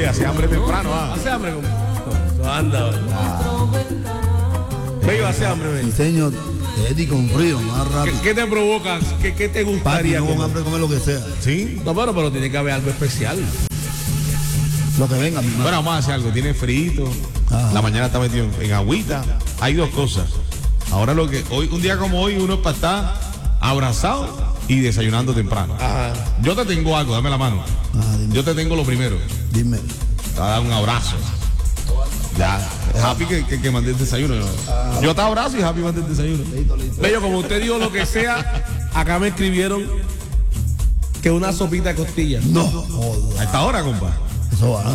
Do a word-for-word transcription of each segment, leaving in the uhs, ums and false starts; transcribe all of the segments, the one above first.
hace hambre temprano. Ah. Hace hambre, como. No, anda, Bello, hace hambre, Bello. Sí, señor. Eddie con frío, más rápido. ¿Qué, qué te provoca? ¿Qué, qué te gustaría? Papi, no con hambre comer lo que sea. ¿Sí? No, bueno, pero tiene que haber algo especial. Lo que venga, mi madre. Bueno, vamos a hacer algo. Tiene frito. Ajá. La mañana está metido en, en agüita. Hay dos cosas. Ahora lo que hoy, un día como hoy, uno es para estar abrazado y desayunando temprano. Ajá. Yo te tengo algo, dame la mano. Ajá, dime. Yo te tengo lo primero. Dime. Te voy a dar un abrazo. Ya. Happy que, que, que mandé el desayuno. ¿No? Yo te abrazo y Happy mandé el desayuno. Listo, listo. Bello, como usted dijo lo que sea, acá me escribieron que una sopita de costillas. No, A joda. esta hora, compa. Eso va.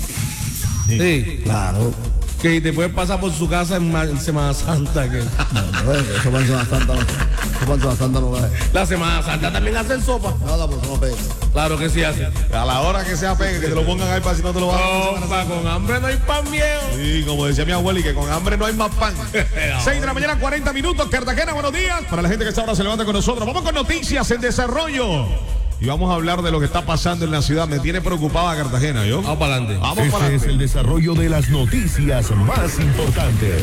Sí. Claro. Que te puedes pasar por su casa en, Ma- en Semana Santa. Que No, no, eso va en Semana Santa. No. Eso va en Semana Santa no va. la Semana Santa también hacen sopa. Nada, pues no pega. Claro que sí hacen. A la hora que sea pegue, que te lo pongan ahí para si no te lo van a hacer. Compa, con hambre no hay pan viejo. Sí, como decía mi abuela, y que con hambre no hay más pan. seis de la mañana, cuarenta minutos, Cartagena, buenos días. Para la gente que está ahora se levanta con nosotros. Vamos con noticias en desarrollo. Y vamos a hablar de lo que está pasando en la ciudad. Me tiene preocupada Cartagena, ¿yo? Vamos para adelante. Vamos para Este es el desarrollo de las noticias más importantes.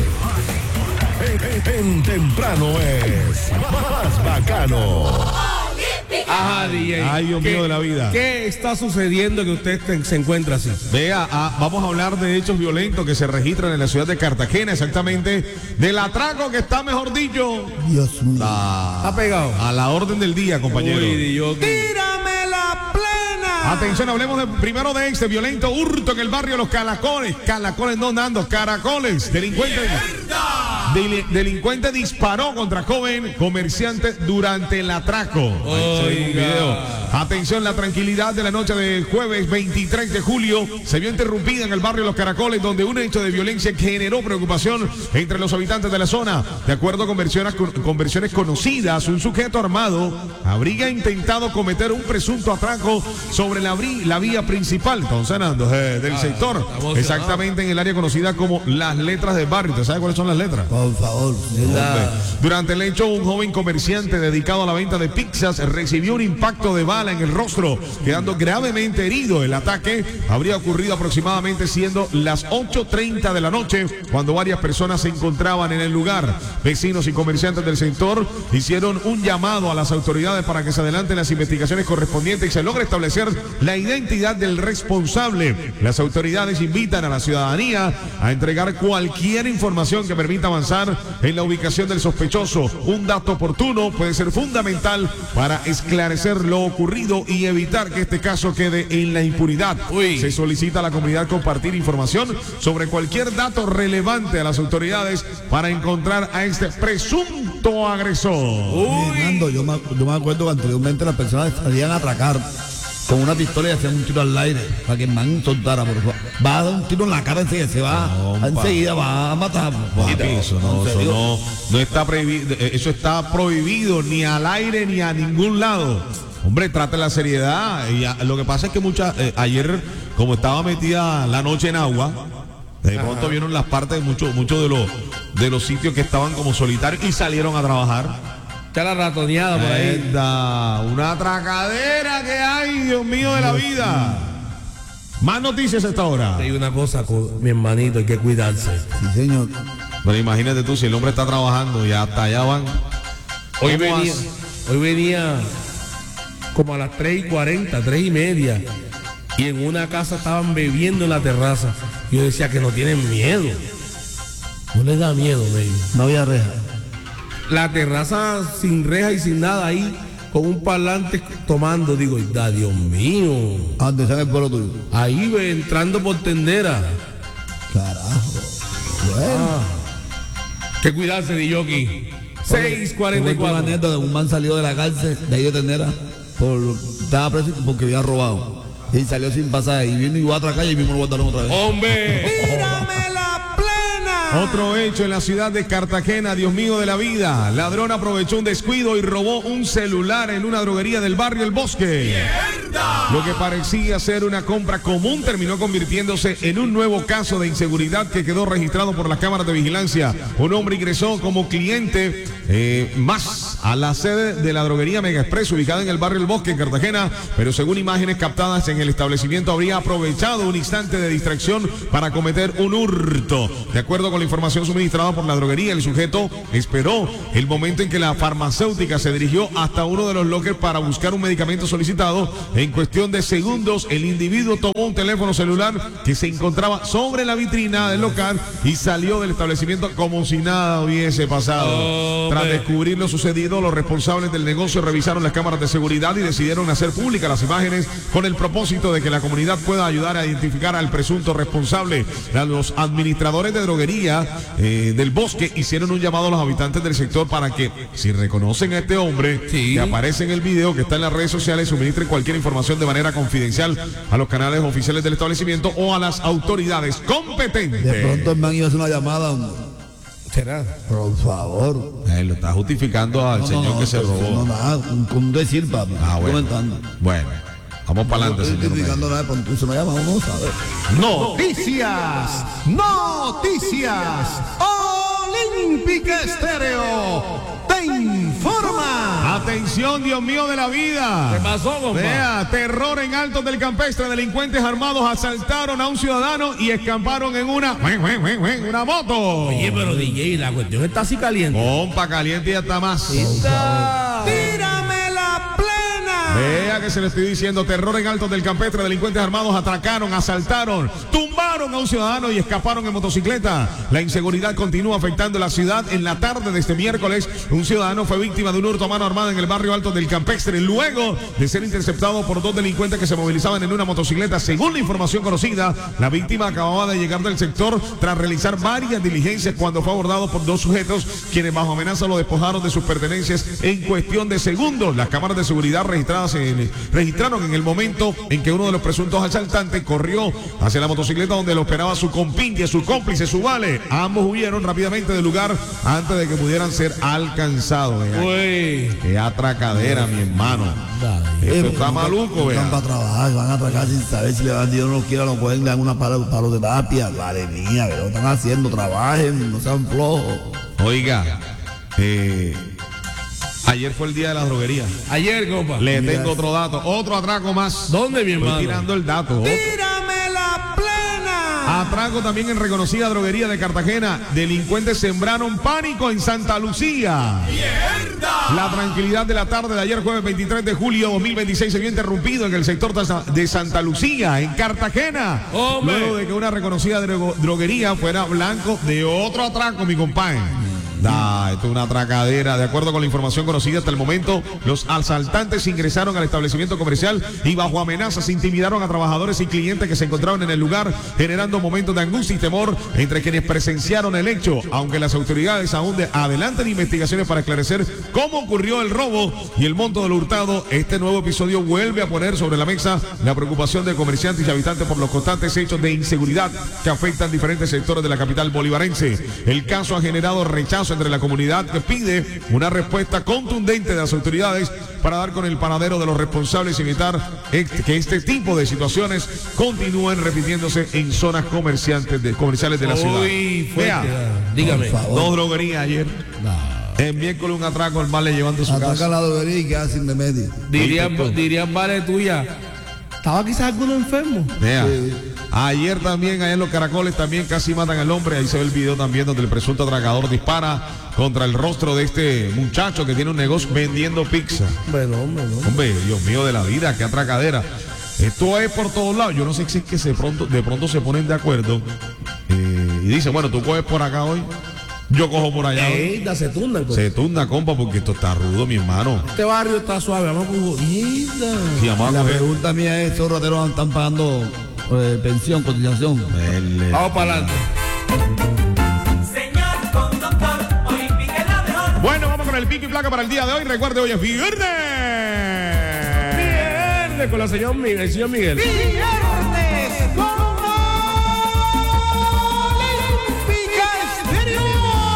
En, en- en temprano es más bacano. Ajá, D J. Ay, Dios ¿Qué- mío de la vida. ¿Qué está sucediendo que usted te- se encuentra así? Vea, ah, vamos a hablar de hechos violentos que se registran en la ciudad de Cartagena, exactamente del atraco que está, mejor dicho, Dios mío. a, ¿Está pegado? a la orden del día, compañero. Uy, D J. ¡Tírame la plena! Atención, hablemos de, primero de este violento hurto en el barrio Los Calacoles. Calacoles no, Nando, Caracoles. Delincuente, deli- delincuente disparó contra joven comerciante durante el atraco. Ahí se ve en un Oiga. video. Atención, la tranquilidad de la noche del jueves veintitrés de julio se vio interrumpida en el barrio Los Caracoles, donde un hecho de violencia generó preocupación entre los habitantes de la zona. De acuerdo con versiones, con versiones conocidas, un sujeto armado habría intentado cometer un presunto atraco sobre la, bri- la vía principal, entonces, Nando, eh, del Ah, sector, está emocionado. exactamente en el área conocida como Las Letras del Barrio. ¿Usted sabe cuáles son las letras? Por favor. Hombre. Durante el hecho, un joven comerciante dedicado a la venta de pizzas recibió un impacto de bala en el rostro, quedando gravemente herido. El ataque habría ocurrido aproximadamente siendo las ocho treinta de la noche, cuando varias personas se encontraban en el lugar. Vecinos y comerciantes del sector hicieron un llamado a las autoridades para que se adelanten las investigaciones correspondientes y se logre establecer la identidad del responsable. Las autoridades invitan a la ciudadanía a entregar cualquier información que permita avanzar en la ubicación del sospechoso. Un dato oportuno puede ser fundamental para esclarecer lo ocurrido y evitar que este caso quede en la impunidad. Uy. Se solicita a la comunidad compartir información sobre cualquier dato relevante a las autoridades para encontrar a este presunto agresor. Fernando, yo me, yo me acuerdo que anteriormente las personas salían a atracar con una pistola y hacían un tiro al aire para que el man soltara. Por favor. Va a dar un tiro en la cara enseguida, se va No, enseguida, va a matar. Papi, eso no, ¿En eso serio? no, no está prohibido, eso está prohibido ni al aire ni a ningún lado. Hombre, trate la seriedad. Y a- lo que pasa es que muchas, eh, ayer, como estaba metida la noche en agua, de pronto vieron las partes de muchos muchos de los de los sitios que estaban como solitarios y salieron a trabajar. Está la ratoneada por ahí. Enda, una atracadera que hay, Dios mío de la vida. Más noticias a esta hora. Hay una cosa con mi hermanito, hay que cuidarse. Sí, señor. Pero imagínate tú, si el hombre está trabajando y hasta allá van. Hoy ¿Cómo venía, hace? hoy venía como a las tres y cuarenta, tres y media. Y en una casa estaban bebiendo en la terraza. Yo decía que no tienen miedo. No les da miedo, baby. No había reja. La terraza sin reja y sin nada ahí, con un parlante tomando. Digo, da Dios mío. ¿A dónde está en el pueblo tuyo? Ahí ve, entrando por tendera. Carajo. Bueno. Que cuidarse de Yoki. seis cuarenta y Tuve una cuatro. anécdota de un man salió de la cárcel de ahí de Tendera por, estaba preso porque había robado y salió sin pasaje y vino y va a otra calle y mismo lo guardaron otra vez. ¡Hombre! ¡Tírame la plena! Otro hecho en la ciudad de Cartagena, Dios mío de la vida. Ladrón aprovechó un descuido y robó un celular en una droguería del barrio El Bosque. Lo que parecía ser una compra común terminó convirtiéndose en un nuevo caso de inseguridad que quedó registrado por las cámaras de vigilancia. Un hombre ingresó como cliente eh, más a la sede de la droguería Mega Express, ubicada en el barrio El Bosque, en Cartagena, pero según imágenes captadas en el establecimiento, habría aprovechado un instante de distracción para cometer un hurto. De acuerdo con la información suministrada por la droguería, el sujeto esperó el momento en que la farmacéutica se dirigió hasta uno de los lockers para buscar un medicamento solicitado. En cuestión de segundos, el individuo tomó un teléfono celular que se encontraba sobre la vitrina del local y salió del establecimiento como si nada hubiese pasado. Oh, Tras descubrir lo sucedido, los responsables del negocio revisaron las cámaras de seguridad y decidieron hacer públicas las imágenes con el propósito de que la comunidad pueda ayudar a identificar al presunto responsable. Los administradores de droguería eh, del Bosque hicieron un llamado a los habitantes del sector para que, si reconocen a este hombre sí. que aparece en el video que está en las redes sociales, suministren cualquier información de manera confidencial a los canales oficiales del establecimiento o a las autoridades competentes. De pronto el man iba a hacer una llamada. ¿Será? Por favor. Eh, lo está justificando al no, señor no, no, que se robó. No, nada, con decir, papi. Ah, bueno. Comentando. Bueno, vamos para adelante, no, señor. Justificando nada, porque se me llama, uno sabe. Noticias, noticias. Olímpica Estéreo te informa. Atención, Dios mío de la vida. ¿Qué pasó, compa? Vea, terror en Altos del Campestre. Delincuentes armados asaltaron a un ciudadano y escaparon en una una moto. Oye, pero D J, la cuestión está así caliente. Compa, caliente y hasta más. Tírame la plena. Vea que se le estoy diciendo, terror en Altos del Campestre. Delincuentes armados atracaron, asaltaron, tumbaron a un ciudadano y escaparon en motocicleta. La inseguridad continúa afectando la ciudad. En la tarde de este miércoles, un ciudadano fue víctima de un hurto a mano armada en el barrio Altos del Campestre, luego de ser interceptado por dos delincuentes que se movilizaban en una motocicleta. Según la información conocida, la víctima acababa de llegar del sector tras realizar varias diligencias cuando fue abordado por dos sujetos, quienes bajo amenaza lo despojaron de sus pertenencias en cuestión de segundos. Las cámaras de seguridad registradas en, registraron en el momento en que uno de los presuntos asaltantes corrió hacia la motocicleta donde lo esperaba su compinche, su cómplice, su vale. Ambos huyeron rápidamente del lugar antes de que pudieran ser alcanzados. Uy. Qué atracadera, mi hermano. Esto está maluco, Van vea. para trabajar, van a atracar sin saber si le van a Dios no lo quiera, lo pueden dar una palo, palo de tapia. Vale, mía, que lo están haciendo, trabajen, no sean flojos. Oiga, eh, ayer fue el día de la droguería. Ayer, compa. Le Mira. tengo otro dato, otro atraco más. ¿Dónde, mi hermano? Estoy tirando el dato. otro. Tírame la plena. Atraco también en reconocida droguería de Cartagena. Delincuentes sembraron pánico en Santa Lucía. ¡Mierda! La tranquilidad de la tarde de ayer, jueves veintitrés de julio de dos mil veintiséis, se vio interrumpido en el sector de Santa Lucía, en Cartagena. ¡Hombre! Luego de que una reconocida drogo- droguería fuera blanco de otro atraco, mi compadre. Da, esto es una atracadera. De acuerdo con la información conocida hasta el momento, los asaltantes ingresaron al establecimiento comercial y bajo amenazas intimidaron a trabajadores y clientes que se encontraban en el lugar, generando momentos de angustia y temor entre quienes presenciaron el hecho. Aunque las autoridades aún de, adelantan investigaciones para esclarecer cómo ocurrió el robo y el monto del hurtado, este nuevo episodio vuelve a poner sobre la mesa la preocupación de comerciantes y habitantes por los constantes hechos de inseguridad que afectan diferentes sectores de la capital bolivarense. El caso ha generado rechazo entre la comunidad, que pide una respuesta contundente de las autoridades para dar con el paradero de los responsables y evitar este, que este tipo de situaciones continúen repitiéndose en zonas comerciantes de, comerciales de la ciudad. Uy, fuerte. Vea, Dígame. dos droguerías ayer. El miércoles un atraco, el mal le llevando su Atacan casa. la droguería y quedan sin remedio. Dirían, dirían vale tuya. ¿Estaba quizás alguno enfermo? Vea. Ayer también, allá en los Caracoles, también casi matan al hombre. Ahí se ve el video también donde el presunto atracador dispara contra el rostro de este muchacho que tiene un negocio vendiendo pizza. Bueno, hombre, no. Hombre, Dios mío de la vida, qué atracadera. Esto es por todos lados. Yo no sé si es que se pronto, de pronto se ponen de acuerdo eh, y dicen, bueno, tú coges por acá hoy, yo cojo por allá hoy. Ey, da, se tundan. Se tunda, compa, porque esto está rudo, mi hermano. Este barrio está suave, vamos con jodida. Sí, vamos a La coger pregunta mía es, ¿estos rateros están pagando eh, pensión, cotización? el, eh, Vamos para adelante. Señor conductor, Olímpica es la mejor. Bueno, vamos con el pico y placa para el día de hoy. Recuerde, hoy es viernes. Viernes con la señor Miguel, el señor Miguel. Viernes con Olímpica Estéreo.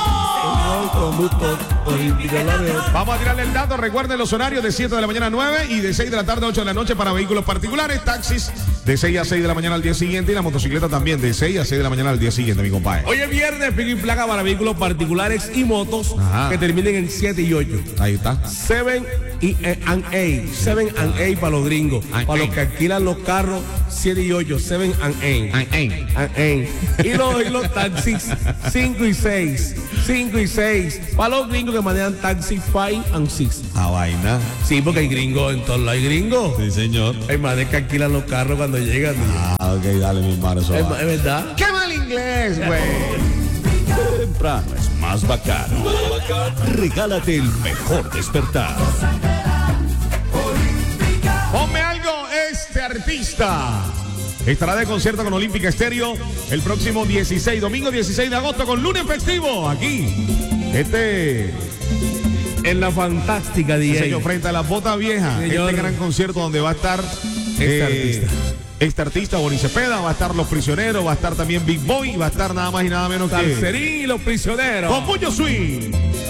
Vamos a tirarle el dato. Recuerden los horarios de siete de la mañana a nueve y de seis de la tarde a ocho de la noche para vehículos particulares, taxis de seis a seis de la mañana al día siguiente y la motocicleta también de seis a seis de la mañana al día siguiente, mi compadre. Hoy es viernes, pico y placa para vehículos particulares y motos Ajá. que terminen en siete y ocho. Ahí está. seven y eh, and eight. seven and eight para los gringos. And para los eight. que alquilan los carros siete y ocho. seven and eight. And eight. And eight. Y los, y los taxis cinco y seis. cinco y seis. Para los gringos que manejan taxi cinco and seis. A vaina. Sí, porque hay gringos en todos lados. Hay gringos. Sí, señor. Hay manes que alquilan los carros cuando llegan. Ah, ok, dale, mi hermano. Eso Es, va. es verdad. ¡Qué mal inglés, güey! Temprano es más bacano. Regálate el mejor despertar. Ponme algo, este artista estará de concierto con Olímpica Estéreo el próximo dieciséis, domingo dieciséis de agosto con lunes festivo aquí. Este En la fantástica D J. señor frente a la Bota Vieja, Señor. este gran concierto donde va a estar Este artista. Este artista, Bonnie Cepeda, va a estar Los Prisioneros, va a estar también Big Boy, va a estar nada más y nada menos que Salserín y los prisioneros. Con Puño Swing.